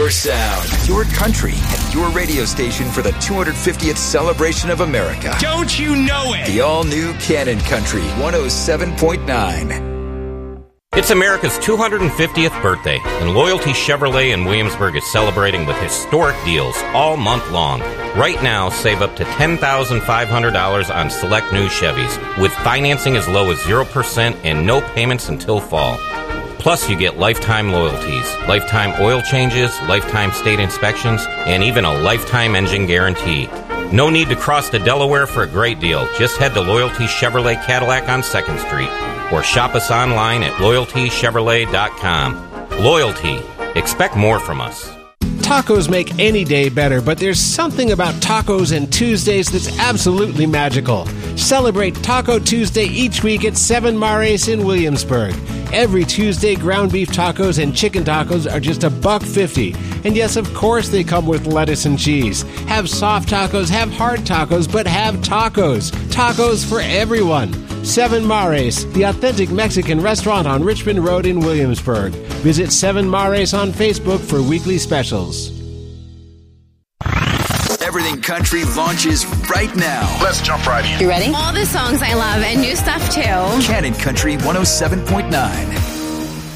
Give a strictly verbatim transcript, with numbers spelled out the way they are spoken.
Your sound, your country, and your radio station for the two hundred fiftieth celebration of America. Don't you know it? The all-new Cannon Country one oh seven point nine. It's America's two hundred fiftieth birthday, and Loyalty Chevrolet in Williamsburg is celebrating with historic deals all month long. Right now, save up to ten thousand five hundred dollars on select new Chevys, with financing as low as zero percent and no payments until fall. Plus, you get lifetime loyalties, lifetime oil changes, lifetime state inspections, and even a lifetime engine guarantee. No need to cross to Delaware for a great deal. Just head to Loyalty Chevrolet Cadillac on second Street or shop us online at loyalty chevrolet dot com. Loyalty. Expect more from us. Tacos make any day better, but there's something about tacos and Tuesdays that's absolutely magical. Celebrate Taco Tuesday each week at Seven Mares in Williamsburg. Every Tuesday, ground beef tacos and chicken tacos are just a buck fifty. And yes, of course, they come with lettuce and cheese. Have soft tacos, have hard tacos, but have tacos. Tacos for everyone. Seven Mares, the authentic Mexican restaurant on Richmond Road in Williamsburg. Visit Seven Mares on Facebook for weekly specials. Everything Country launches right now. Let's jump right in. You ready? All the songs I love and new stuff too. Cannon Country one oh seven point nine.